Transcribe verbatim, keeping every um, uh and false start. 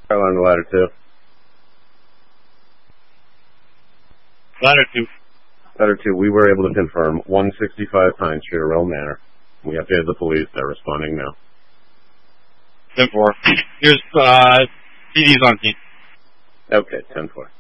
On the ladder two. Ladder two. Ladder two, we were able to confirm one sixty-five Pine Street, Royal Manor. We updated the police. They're responding now. ten four. Here's, uh, C Ds on scene. Okay, ten four.